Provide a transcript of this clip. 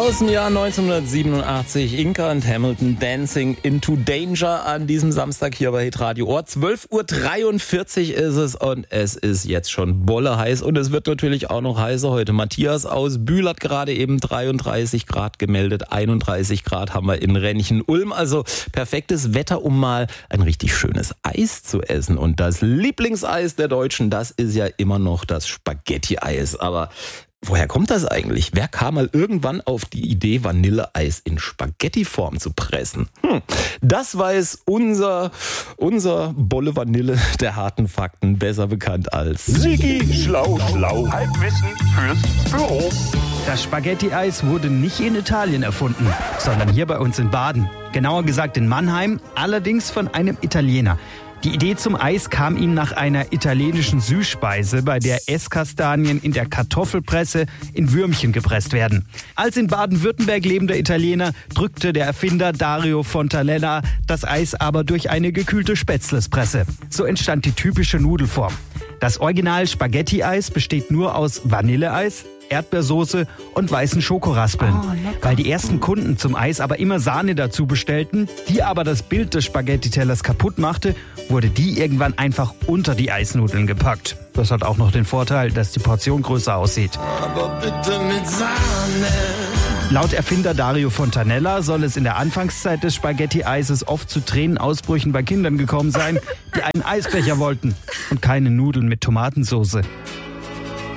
Aus dem Jahr 1987, Inca und Hamilton, Dancing into Danger an diesem Samstag hier bei Hitradio Ohr. 12.43 Uhr ist es und es ist jetzt schon bolle heiß und es wird natürlich auch noch heißer heute. Matthias aus Bühl hat gerade eben 33 Grad gemeldet, 31 Grad haben wir in Renchen-Ulm. Also perfektes Wetter, um mal ein richtig schönes Eis zu essen. Und das Lieblingseis der Deutschen, das ist ja immer noch das Spaghetti-Eis. Aber woher kommt das eigentlich? Wer kam mal irgendwann auf die Idee, Vanilleeis in Spaghettiform zu pressen? Das weiß unser Bolle Vanille der harten Fakten, besser bekannt als Sigi Schlau Schlau. Halbwissen fürs Büro. Das Spaghetti-Eis wurde nicht in Italien erfunden, sondern hier bei uns in Baden. Genauer gesagt in Mannheim, allerdings von einem Italiener. Die Idee zum Eis kam ihm nach einer italienischen Süßspeise, bei der Esskastanien in der Kartoffelpresse in Würmchen gepresst werden. Als in Baden-Württemberg lebender Italiener drückte der Erfinder Dario Fontanella das Eis aber durch eine gekühlte Spätzlespresse. So entstand die typische Nudelform. Das Original Spaghetti-Eis besteht nur aus Vanilleeis, Erdbeersoße und weißen Schokoraspeln. Weil die ersten Kunden zum Eis aber immer Sahne dazu bestellten, die aber das Bild des Spaghetti-Tellers kaputt machte, wurde die irgendwann einfach unter die Eisnudeln gepackt. Das hat auch noch den Vorteil, dass die Portion größer aussieht. Aber bitte mit Sahne. Laut Erfinder Dario Fontanella soll es in der Anfangszeit des Spaghetti-Eises oft zu Tränenausbrüchen bei Kindern gekommen sein, die einen Eisbecher wollten und keine Nudeln mit Tomatensauce.